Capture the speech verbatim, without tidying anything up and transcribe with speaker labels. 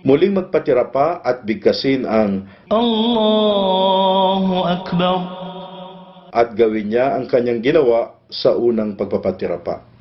Speaker 1: muling magpatirapa at bigkasin ang
Speaker 2: Allahu Akbar.
Speaker 1: at gawin niya ang kanyang ginawa sa unang pagpapatirapa.